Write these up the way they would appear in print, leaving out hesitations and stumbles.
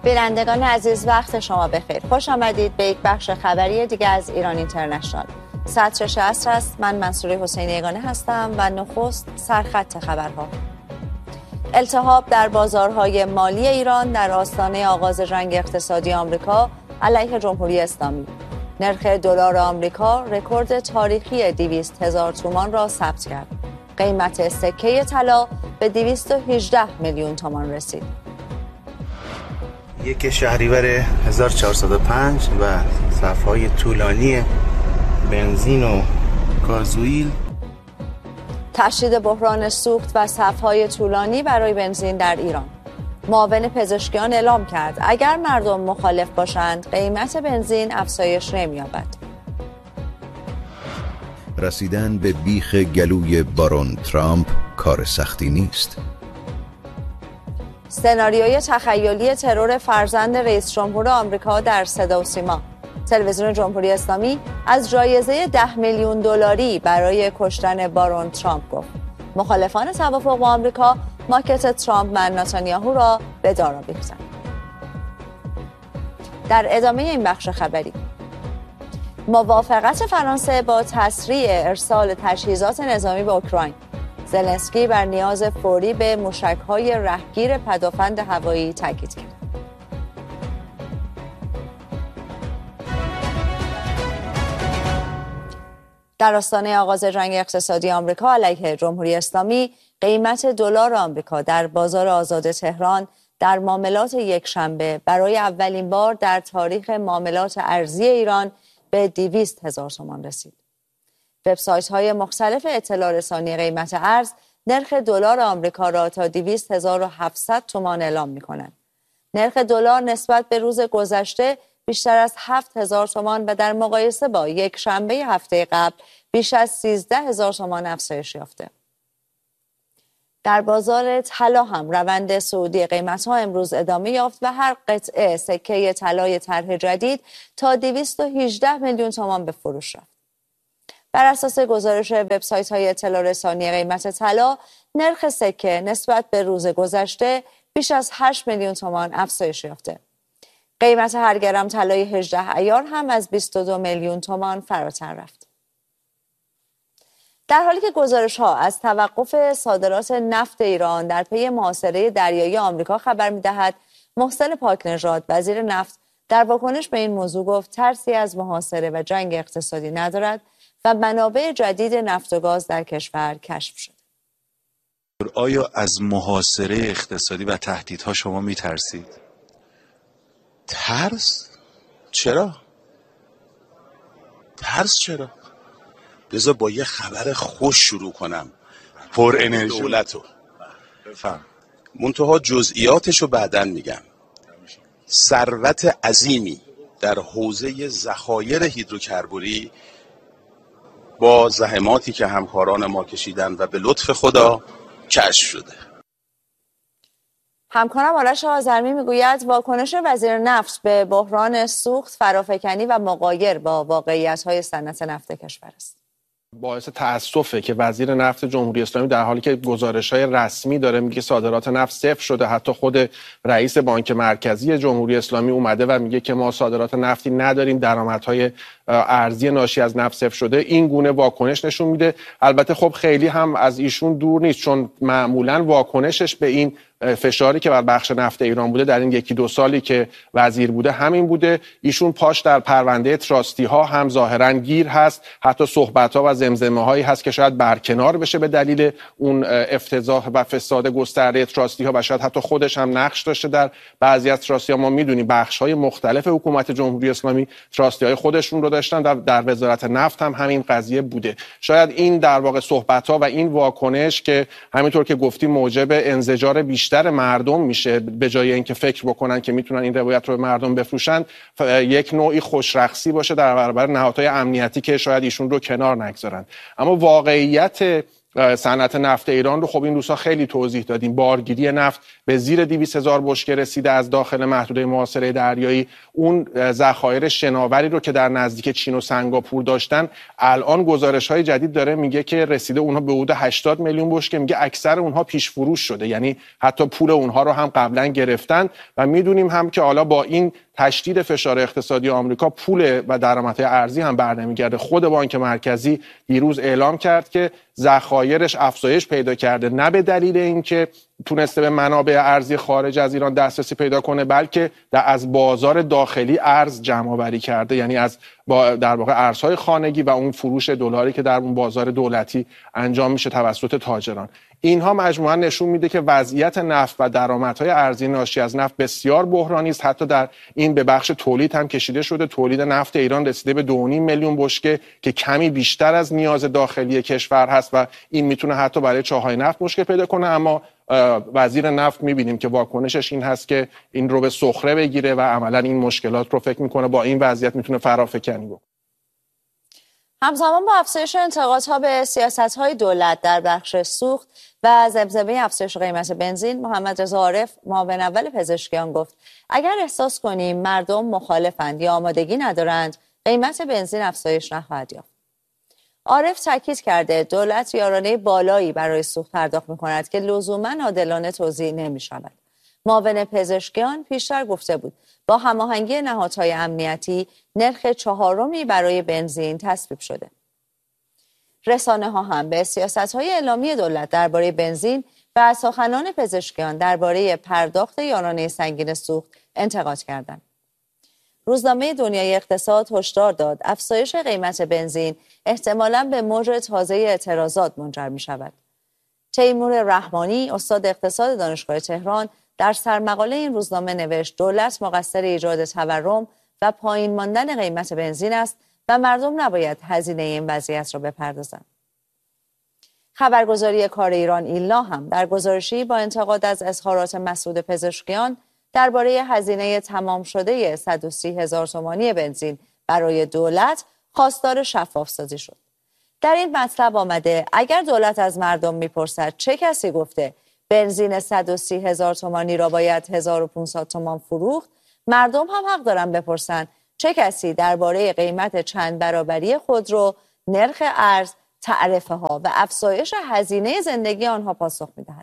بینندگان عزیز وقت شما بخیر. خوش آمدید به یک بخش خبری دیگه از ایران اینترنشنال. ساعت 6 عصر است. من منصوره حسینی یگانه هستم و نخست سرخط خبرها. التهاب در بازارهای مالی ایران در آستانه آغاز جنگ اقتصادی آمریکا علیه جمهوری اسلامی. نرخ دلار آمریکا رکورد تاریخی 200,000 تومان را ثبت کرد. قیمت سکه طلا به 218 میلیون تومان رسید. یک شهریور 1405 و صف‌های طولانی بنزین و گازوئیل. تشدید بحران سوخت و صف‌های طولانی برای بنزین در ایران. معاون پزشکیان اعلام کرد اگر مردم مخالف باشند قیمت بنزین افزایش نمی‌یابد. رسیدن به بیخ گلوی بارون ترامپ کار سختی نیست. سناریوی تخیلی ترور فرزند رئیس جمهور آمریکا در صدا و سیما. تلویزیون جمهوری اسلامی از جایزه 10 میلیون دلاری برای کشتن بارون ترامپ گفت. مخالفان توافق با آمریکا ماکت ترامپ و نتانیاهو را به دار آویختند. در ادامه این بخش خبری، موافقت فرانسه با تسریع ارسال تجهیزات نظامی به اوکراین. زلنسکی بر نیاز فوری به موشک‌های رهگیر پدافند هوایی تاکید کرد. در آستانه آغاز جنگ اقتصادی آمریکا علیه جمهوری اسلامی، قیمت دلار آمریکا در بازار آزاد تهران در معاملات یکشنبه برای اولین بار در تاریخ معاملات ارزی ایران به 200,000 تومان رسید. وبسایت‌های مختلف اطلاع رسانی قیمت ارز نرخ دلار آمریکا را تا 200,700 تومان اعلام می‌کنند. نرخ دلار نسبت به روز گذشته بیشتر از 7,000 تومان و در مقایسه با یک شنبه هفته قبل بیش از 13,000 تومان افزایش یافته. در بازار طلا هم روند صعودی قیمت‌ها امروز ادامه یافت و هر قطعه سکه طلای طرح جدید تا 218 میلیون تومان به فروش رفت. بر اساس گزارش وبسایت‌های اطلاع رسانی قیمت طلا، نرخ سکه نسبت به روز گذشته بیش از 8 میلیون تومان افزایش یافته. قیمت هر گرم طلای 18 ایار هم از 22 میلیون تومان فراتر رفت. در حالی که گزارش‌ها از توقف صادرات نفت ایران در پی محاصره دریایی آمریکا خبر می‌دهد، محسن پاکنژاد وزیر نفت در واکنش به این موضوع گفت ترسی از محاصره و جنگ اقتصادی ندارد و منابع جدید نفت و گاز در کشور کشف شد. آیا از محاصره اقتصادی و تهدیدها شما می‌ترسید؟ ترس؟ چرا؟ بذار با یه خبر خوش شروع کنم. پر انرژی دولتو بفهم. منتها جزئیاتشو بعداً میگم. ثروت عظیمی در حوزه ذخایر هیدروکربوری با زحماتی که همکاران ما کشیدن و به لطف خدا کشف شده. همکارم آرش آذرمی میگوید واکنش وزیر نفت به بحران سوخت فرافکنی و مغایر با واقعیت‌های صنعت نفت کشور است. باعث تأسفه که وزیر نفت جمهوری اسلامی در حالی که گزارش‌های رسمی داره میگه صادرات نفت صفر شده، حتی خود رئیس بانک مرکزی جمهوری اسلامی اومده و میگه که ما صادرات نفتی نداریم، درآمدهای ارزی ناشی از نفت صفر شده، این گونه واکنش نشون میده. البته خب خیلی هم از ایشون دور نیست، چون معمولاً واکنشش به این فشاری که بر بخش نفت ایران بوده در این 1-2 سالی که وزیر بوده همین بوده. ایشون پاش در پرونده تراستی ها هم ظاهرا گیر هست، حتی صحبت ها و زمزمه هایی هست که شاید برکنار بشه به دلیل اون افتضاح و فساد گسترده تراستی ها و شاید حتی خودش هم نقش داشته در بعضی از تراستی ها. ما میدونیم بخش های مختلف حکومت جمهوری اسلامی تراستی های خودشون رو داشتن، در وزارت نفت هم همین قضیه بوده. شاید این در واقع صحبت ها و این واکنش که همینطور که گفتیم موجب انزجار بیشتر مردم میشه، به جای اینکه فکر بکنن که میتونن این روایت رو به مردم بفروشن، یک نوعی خوشرخصی باشه در برابر نهادهای امنیتی که شاید ایشون رو کنار نگذارن. اما واقعیت صنعت نفت ایران رو خب این روزها خیلی توضیح دادیم. بارگیری نفت به زیر 200,000 بشکه رسیده از داخل محدوده محاصره دریایی. اون ذخایر شناوری رو که در نزدیک چین و سنگاپور داشتن، الان گزارش‌های جدید داره میگه که رسیده اونها به حدود 80 میلیون بشکه. میگه اکثر اونها پیش فروش شده، یعنی حتی پول اونها رو هم قبلا گرفتن. و میدونیم هم که حالا با این تشدید فشار اقتصادی آمریکا پول و درآمدهای ارزی هم برنمیگرده. خود بانک مرکزی دیروز اعلام کرد که ذخایرش افزایش پیدا کرده، نه به دلیل اینکه تونسته به منابع ارزی خارج از ایران دسترسی پیدا کنه، بلکه از بازار داخلی ارز جمع آوری کرده، یعنی از در واقع ارزهای خانگی و اون فروش دلاری که در اون بازار دولتی انجام میشه توسط تاجران. اینها مجموعاً نشون میده که وضعیت نفت و درآمدهای ارزی ناشی از نفت بسیار بحرانی است. حتی در این به بخش تولید هم کشیده شده. تولید نفت ایران رسیده به 2.5 میلیون بشکه که کمی بیشتر از نیاز داخلی کشور هست و این میتونه حتی برای چاهای نفت مشکل پیدا کنه. اما وزیر نفت میبینیم که واکنشش این هست که این رو به سخره بگیره و عملا این مشکلات رو فکر میکنه با این وضعیت میتونه فرافکنی بکنه. همزمان با افزایش انتقادها به سیاست‌های دولت در بخش سوخت و زمزمه افزایش قیمت بنزین، محمد رضا عارف معاون اول پزشکیان گفت اگر احساس کنیم مردم مخالفند یا آمادگی ندارند، قیمت بنزین افزایش نخواهد یافت. عارف تاکید کرده دولت یارانه بالایی برای سوخت پرداخت می‌کند که لزوماً عادلانه توزیع نمی‌شود. معاون پزشکیان پیشتر گفته بود با هماهنگی نهادهای امنیتی نرخ 4 برای بنزین تصویب شده. رسانه‌ها هم به سیاست‌های اعلامی دولت درباره بنزین و از سخنان پزشکیان درباره پرداخت یارانه سنگین سوخت انتقاد کردند. روزنامه دنیای اقتصاد هشدار داد افزایش قیمت بنزین احتمالاً به موج تازه اعتراضات منجر می‌شود. تیمور رحمانی، استاد اقتصاد دانشگاه تهران، در سرمقاله این روزنامه نوشت دولت مقصر ایجاد تورم و پایین ماندن قیمت بنزین است و مردم نباید هزینه این وضعیت را بپردازند. خبرگزاری کار ایران ایلنا هم در گزارشی با انتقاد از اظهارات مسعود پزشکیان درباره هزینه تمام شده 130,000 تومانی بنزین برای دولت خواستار شفاف سازی شد. در این مطلب آمده اگر دولت از مردم میپرسد چه کسی گفته بنزین 130,000 تومانی را باید 1500 تومان فروخت، مردم هم حق دارن بپرسن چه کسی درباره قیمت چند برابری خودرو، نرخ ارز، تعرفه ها و افزایش هزینه زندگی آنها پاسخ میدهد.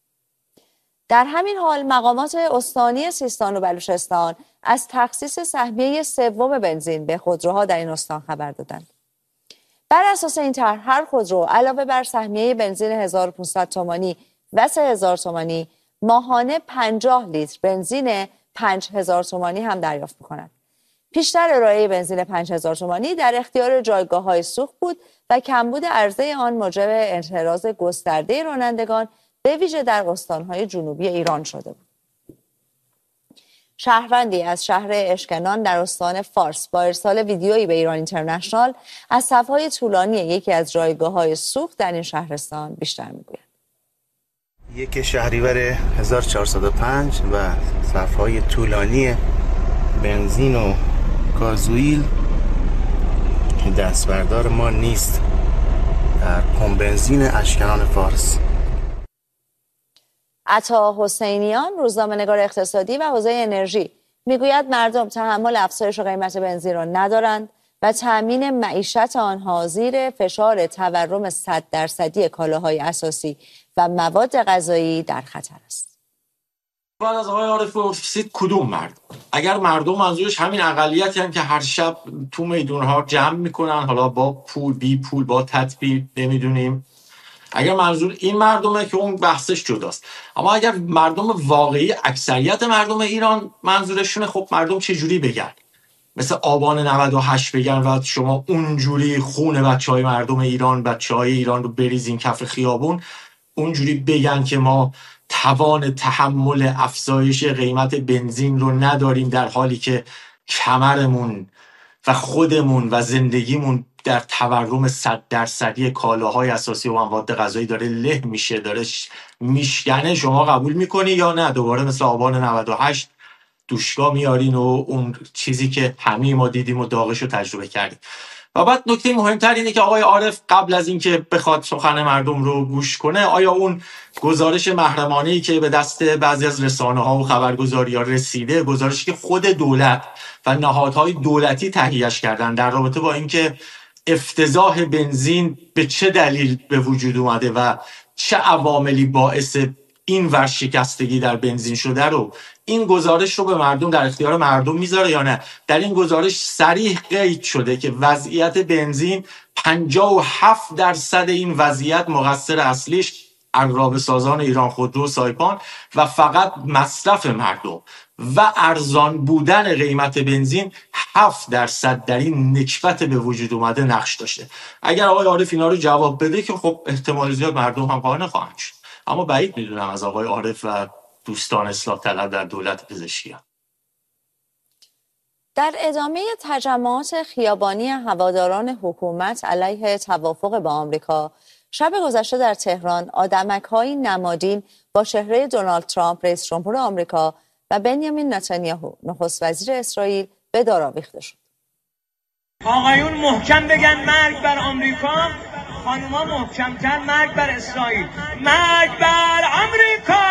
در همین حال مقامات استانی سیستان و بلوچستان از تخصیص سهمیه 3 بنزین به خودروها در این استان خبر دادند. بر اساس این طرح هر خودرو علاوه بر سهمیه بنزین 1500 تومانی و 3000 تومانی ماهانه 50 لیتر بنزین 5000 تومانی هم دریافت می‌کند. پیشتر ارائه بنزین 5000 تومانی در اختیار جایگاه‌های سوخت بود و کمبود عرضه آن موجب اعتراض گسترده رانندگان به ویژه در استان‌های جنوبی ایران شده بود. شهروندی از شهر اشکنان در استان فارس با ارسال ویدیویی به ایران اینترنشنال از صف‌های طولانی یکی از جایگاه‌های سوخت در این شهرستان بیشتر می‌گوید. 1 شهریور 1405 و صف‌های طولانی بنزین و گازوئیل دستبردار ما نیست در پمپ بنزین اشکنان فارس. عطا حسینیان، روزنامه‌نگار اقتصادی و حوزه انرژی، میگوید مردم تحمل افزایش قیمت بنزین را ندارند و تأمین معیشت آنها زیر فشار تورم 100% کالاهای اساسی و مواد غذایی در خطر است. بعد از آقای عارف پرسید کدوم مردم؟ اگر مردم منظورش همین اقلیتی هم که هر شب تو میدونها جمع میکنن، حالا با پول بی پول با تدبیر نمیدونیم، اگر منظور این مردمه که اون بحثش جداست. اما اگر مردم واقعی اکثریت مردم ایران منظورشونه، خب مردم چه جوری بگن؟ مثل آبان 98 بگن و شما اونجوری خون بچهای مردم ایران، بچهای ایران رو بریزین کف خیابون، اونجوری بگن که ما توان تحمل افزایش قیمت بنزین رو نداریم، در حالی که کمرمون و خودمون و زندگیمون در تورم 100% کالاهای اساسی و مواد غذایی داره له میشه، داره میشکنه. شما قبول میکنی یا نه؟ دوباره مثل آبان 98 دوشگاه میارین و اون چیزی که همه ما دیدیم و داغش رو تجربه کردیم. و بعد نکته مهمتر اینه که آقای عارف قبل از اینکه بخواد سخن مردم رو گوش کنه، آیا اون گزارش محرمانه‌ای که به دست بعضی از رسانه‌ها و خبرگزاری‌ها رسیده، گزارشی که خود دولت و نهادهای دولتی تهیه‌اش کردن در رابطه با اینکه افتضاح بنزین به چه دلیل به وجود اومده و چه عواملی باعث این ورشکستگی در بنزین شده رو، این گزارش رو به مردم در اختیار مردم میذاره یا نه؟ در این گزارش صریح قید شده که وضعیت بنزین 57% این وضعیت مقصر اصلیش عرابه سازان ایران خودرو سایپان و فقط مصرف مردم و ارزان بودن قیمت بنزین 7% در این نکبت به وجود اومده نقش داشته. اگر آقای عارف اینا رو جواب بده که خب احتمال زیاد مردم هم قانع خواهند شد، اما بعید میدونم از آقای عارف و دوستان اصلاح طلب در دولت پزشکی. در ادامه تجمعات خیابانی هواداران حکومت علیه توافق با آمریکا، شب گذشته در تهران آدمک‌های نمادین با چهره دونالد ترامپ رئیس جمهور آمریکا و بنیامین نتانیاهو نخست وزیر اسرائیل به دار آویخته شد. آقایون محکم بگن مرگ بر آمریکا، خانوما محکم‌تر مرگ بر اسرائیل، مرگ بر آمریکا.